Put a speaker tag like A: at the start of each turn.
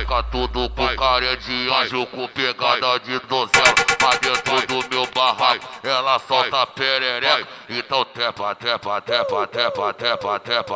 A: fica tudo com cara de anjo, com pegada de donzela. Mas dentro do meu barraco ela solta perereca. Então tepa, tepa, tepa, tepa, tepa, tepa.